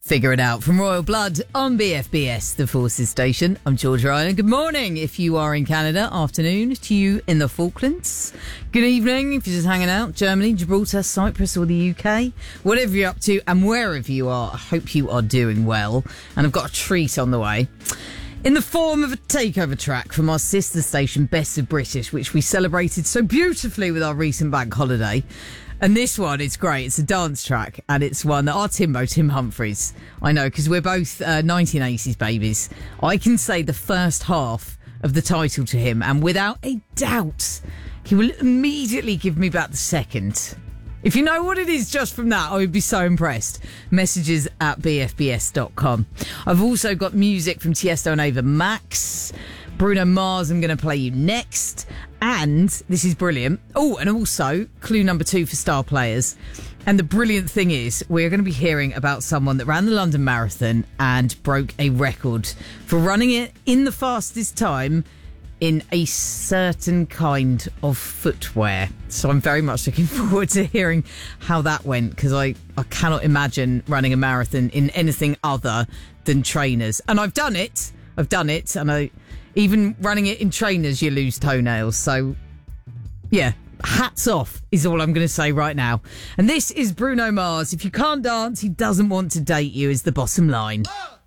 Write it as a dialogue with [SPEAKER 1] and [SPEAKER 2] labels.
[SPEAKER 1] Figure It Out from Royal Blood on BFBS, the Forces Station. I'm Georgia Ryan. Good morning if you are in Canada. Afternoon to you in the Falklands. Good evening if you're just hanging out. Germany, Gibraltar, Cyprus or the UK. Whatever you're up to and wherever you are, I hope you are doing well. And I've got a treat on the way. In the form of a takeover track from our sister station, Best of British, which we celebrated so beautifully with our recent bank holiday. And this one, it's great. It's a dance track, and it's one that our Timbo, Tim Humphries, I know, because we're both 1980s babies. I can say the first half of the title to him, and without a doubt, he will immediately give me back the second. If you know what it is just from that, I would be so impressed. Messages at bfbs.com. I've also got music from Tiesto and Ava Max. Bruno Mars, I'm going to play you next. And this is brilliant. Oh, and also clue number 2 for star players. And the brilliant thing is we're going to be hearing about someone that ran the London Marathon and broke a record for running it in the fastest time in a certain kind of footwear. So I'm very much looking forward to hearing how that went, because I cannot imagine running a marathon in anything other than trainers. And I've done it, and even running it in trainers, you lose toenails. So, yeah, hats off is all I'm going to say right now. And this is Bruno Mars. If you can't dance, he doesn't want to date you, is the bottom line.